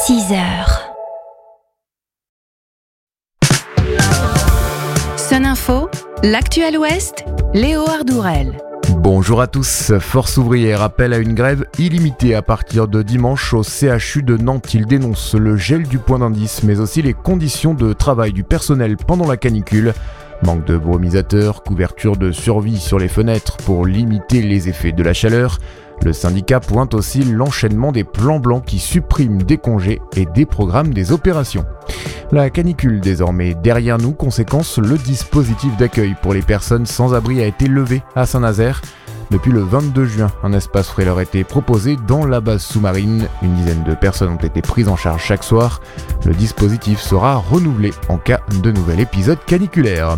6h. Sun Info, l'actuel Ouest, Léo Ardourel. Bonjour à tous. Force ouvrière appelle à une grève illimitée à partir de dimanche au CHU de Nantes. Il dénonce le gel du point d'indice, mais aussi les conditions de travail du personnel pendant la canicule. Manque de brumisateurs, couverture de survie sur les fenêtres pour limiter les effets de la chaleur. Le syndicat pointe aussi l'enchaînement des plans blancs qui suppriment des congés et déprogramment des opérations. La canicule désormais derrière nous, conséquence, le dispositif d'accueil pour les personnes sans abri a été levé à Saint-Nazaire. Depuis le 22 juin, un espace frais leur a été proposé dans la base sous-marine. Une dizaine de personnes ont été prises en charge chaque soir. Le dispositif sera renouvelé en cas de nouvel épisode caniculaire.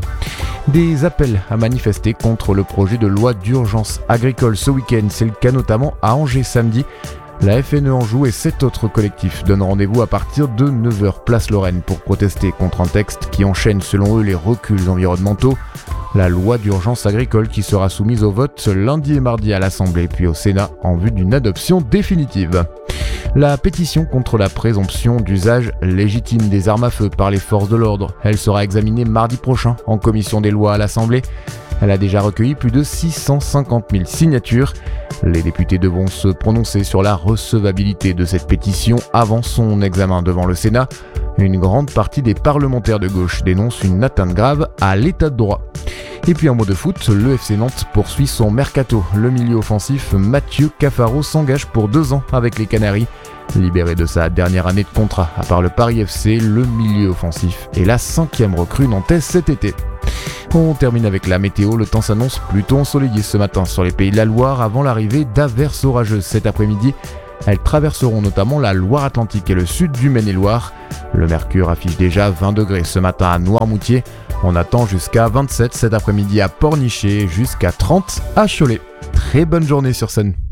Des appels à manifester contre le projet de loi d'urgence agricole ce week-end. C'est le cas notamment à Angers samedi. La FNE Anjou et 7 autres collectifs donnent rendez-vous à partir de 9h place Lorraine pour protester contre un texte qui enchaîne selon eux les reculs environnementaux. La loi d'urgence agricole qui sera soumise au vote lundi et mardi à l'Assemblée puis au Sénat en vue d'une adoption définitive. La pétition contre la présomption d'usage légitime des armes à feu par les forces de l'ordre. Elle sera examinée mardi prochain en commission des lois à l'Assemblée. Elle a déjà recueilli plus de 650 000 signatures. Les députés devront se prononcer sur la recevabilité de cette pétition avant son examen devant le Sénat. Une grande partie des parlementaires de gauche dénoncent une atteinte grave à l'état de droit. Et puis en mot de foot, le FC Nantes poursuit son mercato. Le milieu offensif Mathieu Cafaro s'engage pour 2 ans avec les Canaries. Libéré de sa dernière année de contrat, à part le Paris FC, le milieu offensif est la 5e recrue nantaise cet été. On termine avec la météo, le temps s'annonce plutôt ensoleillé ce matin sur les Pays de la Loire avant l'arrivée d'averses orageuses cet après-midi. Elles traverseront notamment la Loire-Atlantique et le sud du Maine-et-Loire. Le mercure affiche déjà 20 degrés ce matin à Noirmoutier. On attend jusqu'à 27 cet après-midi à Pornichet, jusqu'à 30 à Cholet. Très bonne journée sur Sun.